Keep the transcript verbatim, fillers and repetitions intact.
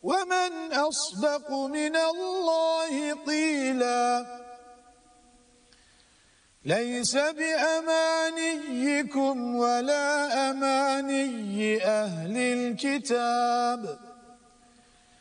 ومن أصدق من الله قيلا ليس بأمانيكم ولا أماني أهل الكتاب